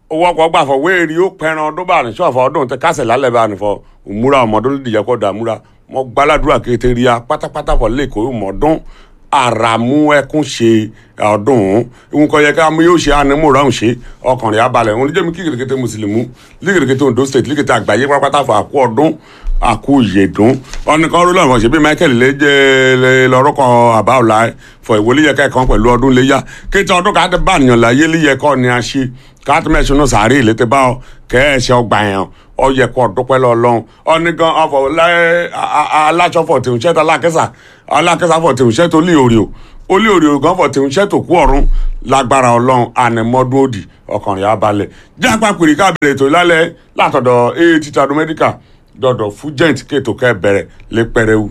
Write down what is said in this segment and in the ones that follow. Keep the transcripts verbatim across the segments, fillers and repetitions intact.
owó ọkọ̀ gbà fọ wéèrè ó pẹran ọdún bá ní sọ́ọ̀fọ̀ ọdún tẹ kásẹ̀ lálẹ́ bá ní fọ òmúra ọmọdún lè dìjẹ́ kọ́ dàmúra mọ gbàládùra kété rí a pátápátá fọ lẹ́kọ̀ọ́ mọ̀ọ́dún àràmú ẹkún ṣe ọdún ìwọn kọ yẹ ká mú yóò ṣe ànímúra ń ṣe ọkùnrin abalẹ̀ òun níjẹ́ mi kí kìrìkìtì mùsùlùmí líkìrìkìtì Ondo state líkìtì àgbáyé pátápátá fọ àkú ọdún àkú ìyèdún ọ̀nìkan rúlọ̀ ọ̀fọ̀ ṣe bí Michael lè jẹ́ lọ́rọ́kọ̀ àbá ọ̀la fọ ìwọlé yẹ kẹ́kọ̀ọ́ pẹ̀lú ọdún léyà kéte ọdún káàtì bá nìyàn láyé léyẹ kọ́ ni a ṣe káàtì mẹ́sàn náà sàárè ìlétẹ́ bá ọ kẹ́ẹ̀ṣẹ̀ ọgbà yẹn ọyẹ kọ́ dúpẹ́ lọ́lọ́run ọ̀nìkan ọ̀fọ̀ aláṣọfọ̀ tìǹṣẹ́ tó alákẹ́sà alákẹ́sà fọ̀ tìǹṣẹ́ tó lé òrìò ó lé òrìò gan fọ̀ tìǹṣẹ́ tó kú ọ̀run lágbára ọlọ́run ànẹ̀mọ́dún òdì ọkùnrin abalẹ̀ jẹ́ àpapìrì kábìrì ètò ìlálẹ̀ látọ̀dọ̀ A T Trado Medical dọ̀dọ̀ fújẹ́ǹt kéètò kẹ́ bẹ̀rẹ̀ lé pẹ́rẹ́wù.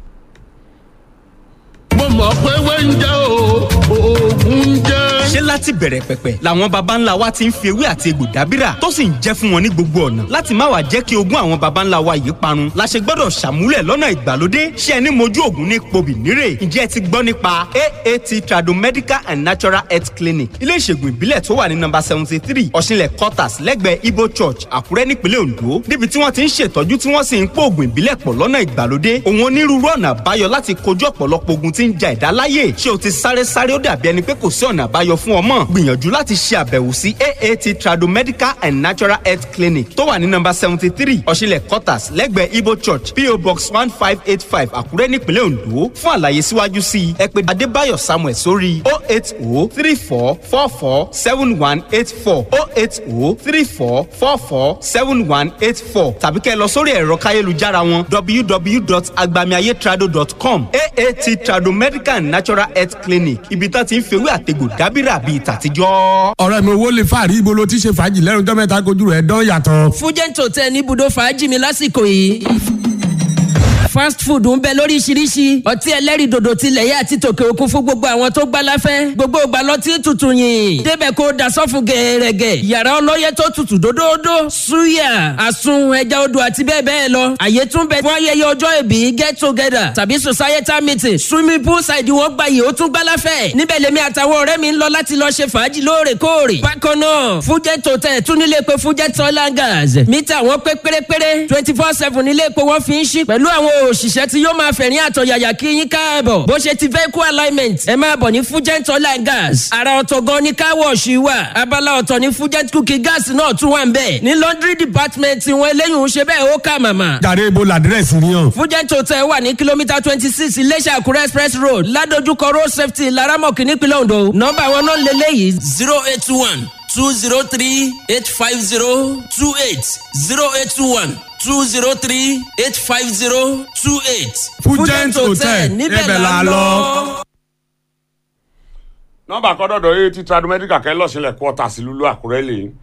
mo mọ̀ pé wẹ́ńjẹ́ o oògùn jẹ́. ṣé láti bẹ̀rẹ̀ pẹ̀pẹ̀ làwọn baba ńlá wa ti ń fi ewé àti egbò dábìrà tó sì ń jẹ́ fún wọn ní gbogbo ọ̀nà láti má wàá jẹ́ kí ogún àwọn baba ńlá wa yìí parun la ṣe gbọ́dọ̀ ṣàmúlẹ̀ lọ́nà ìgbàlódé ṣé ẹni mojú ògùn ní pobì nírè ǹjẹ́ ẹ ti gbọ́ nípa A A T Trado Medical and Natural Health Clinic ilé ìṣègùn ìbílẹ̀ tó wà ní nọ́mbà seventy three ọ̀ṣinlẹ̀ quarters lẹ́gbẹ̀ẹ́ Ibo Church Àkúrẹ́ nípínlẹ̀ Ondo níbi tí wọ́n ti ń ṣètọ́jú tí wọ́n sì ń pò ògùn ìbílẹ̀ pọ̀ lọ́nà ìgbàlódé òun onírúurú ọ̀nà àbáyọ láti kojú ọ̀pọ̀lọpọ̀ ogun tí ń ja ẹ̀dá láyè ṣé o ti sáré sáré ó dàbí ẹni pé kò sí ọ̀nà àbáyọ fún ọmọ gbìyànjú láti ṣe àbẹ̀wò sí A A T Trado Medical and Natural Health Clinic tó wà ní nọ́mbà seventy three ọ̀ṣinlẹ̀ quarters lẹ́gbẹ̀ẹ́ Ibo Church P O Box one five eight five Àkúrẹ́ nípínlẹ̀ Ondo fún àlàyé síwájú sí i ẹ pè Adébáyọ̀ Samuel sórí oh eight oh three four four four seven one eight four oh eight oh three four four four seven one eight four tàbí kẹ́ ẹ lọ sórí ẹ̀rọ káyélujára wọn w w w dot agbamiayetrado dot com A A T Trado Medical and Natural Health Clinic ibi tán ti ń fewé àtegbò dábìrà bíi tàtijọ́. ọ̀rẹ́ mi owó lè fàárí ibo ló ti ṣe fàájì lẹ́nu tó mẹ́ta kojú rẹ̀ dán yàtọ̀. Fújẹ́ǹtì Hotel ní ibùdó fàájì mi lásìkò yìí. fast food ń bẹ lóríṣiríṣi ọtí ẹlẹ́rìndòdò tilẹ̀ yẹ àti tòkè òkun fún gbogbo àwọn tó gbá láfẹ́ gbogbo ìgbà lọtí tutù yìn débẹ̀ kó da sọ́fun gẹ̀ẹ́rẹ́gẹ̀ yàrá ọlọ́yẹ tó tutù dódódó suya àsun ẹja odò àti bẹ́ẹ̀ bẹ́ẹ̀ lọ àyè tún bẹ fún ayẹyẹ ọjọ́ ìbí get together tàbí societal meeting swimming pool side wọn gba yìí ó tún gbá láfẹ́ níbẹ̀ lèmi àtàwọn ọ̀rẹ́ mi ń lọ láti lọ ṣe fàájì lóòrèkóòrè bákan náà Fújẹ́ǹtì Hotel tún nílé pé Fújẹ́ǹtì Oil and Gas mítà wọn pé pérépéré twenty four seven nílé pé wọ́n fi ń ṣí pẹ̀lú àwọn òṣìṣẹ́ tí yóò máa fẹ̀rín àtọ̀yàyà kí yín káàbọ̀ bó ṣe ti vehicle alignment ẹ máa bọ̀ ní Fújẹ́ǹtì Oil and Gas ara ọ̀tọ̀ gan ni car wash wà abala ọ̀tọ̀ ní Fújẹ́ǹtì cooking gas náà tún wà ń bẹ̀ ní laundry department wọn eléyìí ń ṣe bẹ́ẹ̀ ó kà màmá. jàre ibo làdírẹ́sì ni yàn. Fújẹ́ǹtì Hotel wà ní kìlómítà twenty six Iléṣà Àkúrẹ́ express road ládojúkọ road safety laramọ̀kì nípínlẹ̀ Ondo nọ́mbà wọn náà lélẹ́yìí zero eight one two zero three eight five zero two eight zero eight one two zero three eight five zero two eight. Fújẹ́ǹtì Hotel níbẹ̀ la lọ. nọ́mbà kọ́dọ̀dọ̀ A T Trado Medical kẹ́ lọ́sílẹ̀ quarters lulu Àkúrẹ́ lè